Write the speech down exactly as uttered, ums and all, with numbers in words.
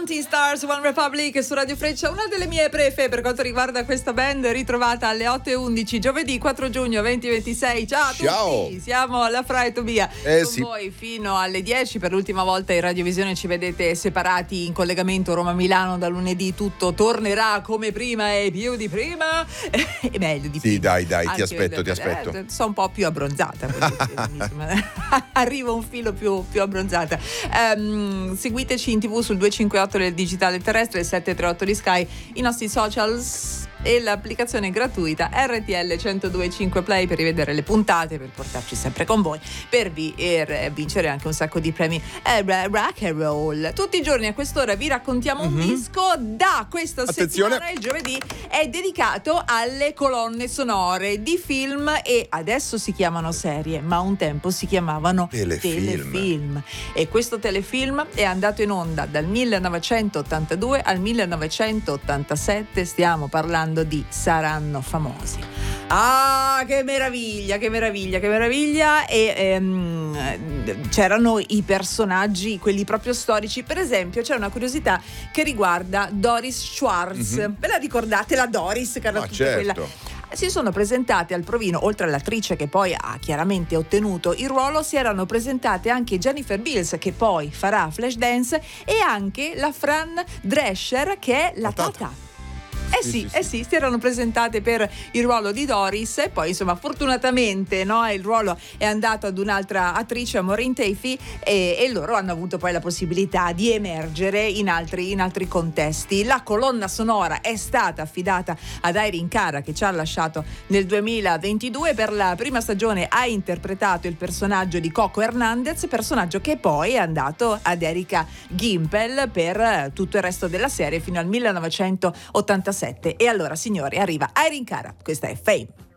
Counting Stars, One Republic su Radio Freccia, una delle mie prefe per quanto riguarda questa band, ritrovata alle otto e undici giovedì quattro giugno duemilaventisei. Ciao a Ciao. tutti, siamo alla Fra e Tobia Eh, con sì. voi fino alle dieci. Per l'ultima volta in radiovisione ci vedete separati in collegamento Roma-Milano. Da lunedì tutto tornerà come prima e più di prima e meglio di Sì, prima. dai, dai, ti Anche aspetto, eh, ti aspetto. eh, sono un po' più abbronzata, quindi, insomma, arriva un filo più, più abbronzata. Ehm, seguiteci in tv sul duecentocinquantotto del digitale terrestre, il sette tre otto di Sky, i nostri socials e l'applicazione gratuita R T L centodue e cinque Play per rivedere le puntate, per portarci sempre con voi, per, vi, per vincere anche un sacco di premi eh, rock and roll. Tutti i giorni a quest'ora vi raccontiamo mm-hmm. un disco. Da questa Attenzione. settimana il giovedì è dedicato alle colonne sonore di film, e adesso si chiamano serie, ma un tempo si chiamavano Telefilm. telefilm. E questo telefilm è andato in onda dal millenovecentottantadue al millenovecentottantasette. Stiamo parlando di Saranno famosi. Ah, che meraviglia, che meraviglia, che meraviglia. E ehm, c'erano i personaggi, quelli proprio storici. Per esempio c'è una curiosità che riguarda Doris Schwartz. Mm-hmm. Ve la ricordate, la Doris, che era ah, tutta certo. quella? Si sono presentate al provino, oltre all'attrice che poi ha chiaramente ottenuto il ruolo, si erano presentate anche Jennifer Beals, che poi farà Flashdance, e anche la Fran Drescher, che è la Tata. Tata. Eh sì, Sì, sì, eh sì, si erano presentate per il ruolo di Doris, e poi insomma fortunatamente, no, il ruolo è andato ad un'altra attrice, Maureen Tafey, e, e loro hanno avuto poi la possibilità di emergere in altri, in altri contesti. La colonna sonora è stata affidata ad Irene Cara, che ci ha lasciato nel duemilaventidue. Per la prima stagione ha interpretato il personaggio di Coco Hernandez, personaggio che poi è andato ad Erika Gimpel per tutto il resto della serie fino al millenovecentottantasette. E allora, signori, arriva Irene Cara, questa è Fame.